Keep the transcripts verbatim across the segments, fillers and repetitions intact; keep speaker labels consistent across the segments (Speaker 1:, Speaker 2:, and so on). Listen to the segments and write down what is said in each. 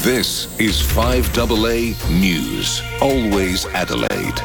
Speaker 1: This is five A A News, always Adelaide.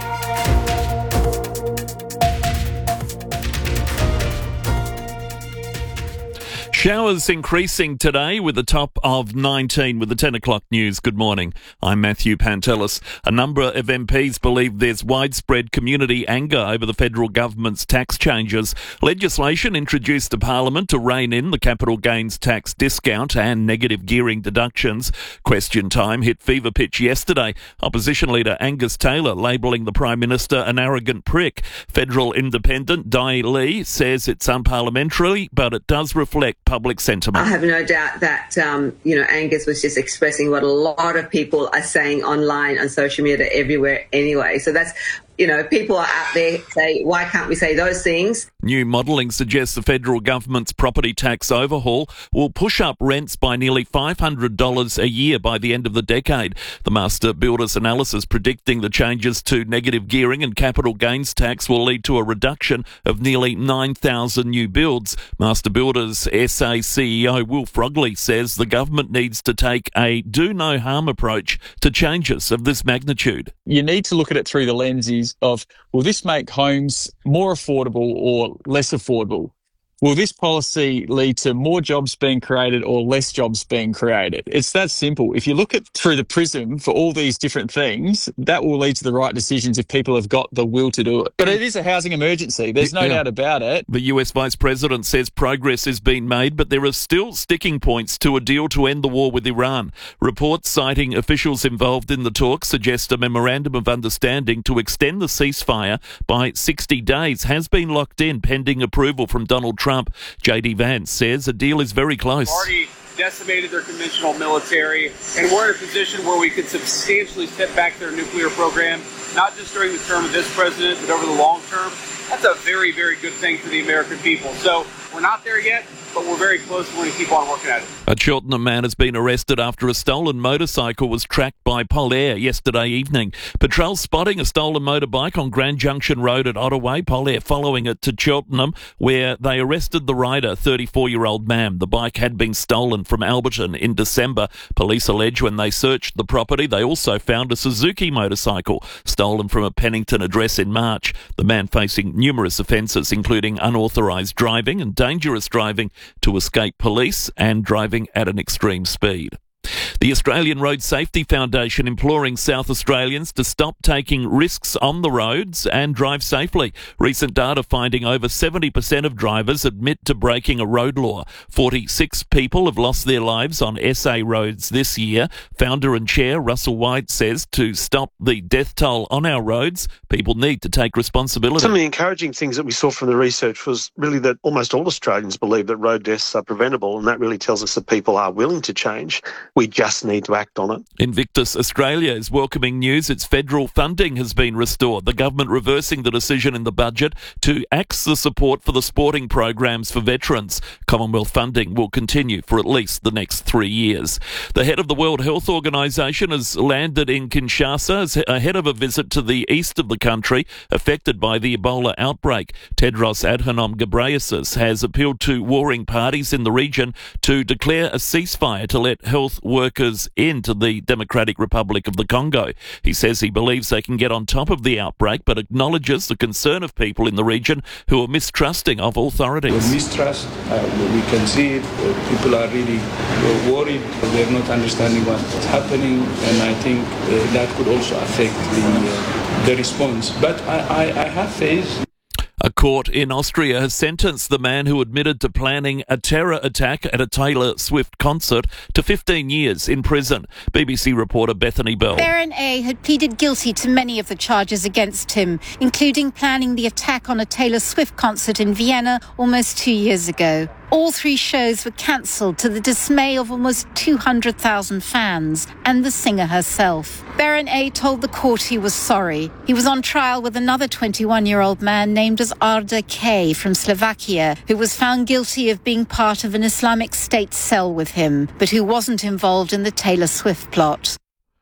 Speaker 2: Showers increasing today with a top of nineteen with the ten o'clock news. Good morning. I'm Matthew Pantelis. A number of M Ps believe there's widespread community anger over the federal government's tax changes. Legislation introduced to Parliament to rein in the capital gains tax discount and negative gearing deductions. Question time hit fever pitch yesterday. Opposition leader Angus Taylor labelling the Prime Minister an arrogant prick. Federal Independent Dai Lee says it's unparliamentary, but it does reflect public sentiment.
Speaker 3: I have no doubt that, um, you know, Angus was just expressing what a lot of people are saying online, on social media, everywhere anyway. So that's, you know, people are out there say, why can't we say those things?
Speaker 2: New modelling suggests the federal government's property tax overhaul will push up rents by nearly five hundred dollars a year by the end of the decade. The Master Builders Analysis predicting the changes to negative gearing and capital gains tax will lead to a reduction of nearly nine thousand new builds. Master Builders S A C E O Will Frogley says the government needs to take a do-no-harm approach to changes of this magnitude.
Speaker 4: You need to look at it through the lenses of, will this make homes more affordable or less affordable? Will this policy lead to more jobs being created or less jobs being created? It's that simple. If you look at through the prism for all these different things, that will lead to the right decisions if people have got the will to do it. But it is a housing emergency. There's no yeah. doubt about it.
Speaker 2: The U S Vice President says progress is being made, but there are still sticking points to a deal to end the war with Iran. Reports citing officials involved in the talks suggest a memorandum of understanding to extend the ceasefire by sixty days has been locked in pending approval from Donald Trump. Trump. J D Vance says a deal is very close.
Speaker 5: Already decimated their conventional military, and we're in a position where we could substantially step back their nuclear program, not just during the term of this president, but over the long term. That's a very, very good thing for the American people. So we're not there yet, but we're very close. We're going to keep on working at it.
Speaker 2: A Cheltenham man has been arrested after a stolen motorcycle was tracked by Polair yesterday evening. Patrol spotting a stolen motorbike on Grand Junction Road at Ottaway. Polair following it to Cheltenham, where they arrested the rider, thirty-four-year-old man. The bike had been stolen from Alberton in December. Police allege when they searched the property, they also found a Suzuki motorcycle stolen from a Pennington address in March. The man facing numerous offences, including unauthorised driving and dangerous driving to escape police and driving at an extreme speed. The Australian Road Safety Foundation imploring South Australians to stop taking risks on the roads and drive safely. Recent data finding over seventy percent of drivers admit to breaking a road law. forty-six people have lost their lives on S A roads this year. Founder and chair Russell White says to stop the death toll on our roads, people need to take responsibility.
Speaker 6: Some of the encouraging things that we saw from the research was really that almost all Australians believe that road deaths are preventable, and that really tells us that people are willing to change. We just need to act on it.
Speaker 2: Invictus Australia is welcoming news its federal funding has been restored. The government reversing the decision in the budget to axe the support for the sporting programs for veterans. Commonwealth funding will continue for at least the next three years. The head of the World Health Organization has landed in Kinshasa ahead of a visit to the east of the country affected by the Ebola outbreak. Tedros Adhanom Ghebreyesus has appealed to warring parties in the region to declare a ceasefire to let health workers into the Democratic Republic of the Congo. He says he believes they can get on top of the outbreak, but acknowledges the concern of people in the region who are mistrusting of authorities.
Speaker 7: The mistrust, uh, we can see it. Uh, people are really uh, worried. They're not understanding what's happening, and I think uh, that could also affect the, uh, the response. But I, I, I have faith.
Speaker 2: A court in Austria has sentenced the man who admitted to planning a terror attack at a Taylor Swift concert to fifteen years in prison. B B C reporter Bethany Bell.
Speaker 8: Baron A had pleaded guilty to many of the charges against him, including planning the attack on a Taylor Swift concert in Vienna almost two years ago. All three shows were cancelled to the dismay of almost two hundred thousand fans and the singer herself. Baron A told the court he was sorry. He was on trial with another twenty-one-year-old man named as Arda K from Slovakia, who was found guilty of being part of an Islamic State cell with him, but who wasn't involved in the Taylor Swift plot.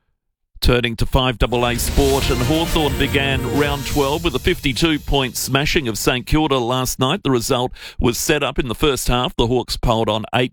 Speaker 2: Turning to five A A Sport, and Hawthorn began round twelve with a fifty-two point smashing of St Kilda last night. The result was set up in the first half. The Hawks polled on eight